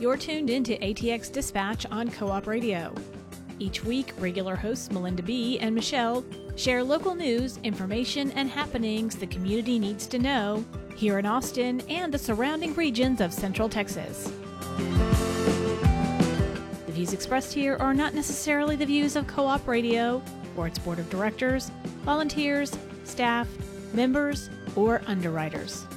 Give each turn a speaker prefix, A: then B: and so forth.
A: You're tuned into ATX Dispatch on Co-op Radio. Each week, regular hosts Melinda B. and Michelle share local news, information, and happenings the community needs to know here in Austin and the surrounding regions of Central Texas. The views expressed here are not necessarily the views of Co-op Radio or its board of directors, volunteers, staff, members, or underwriters.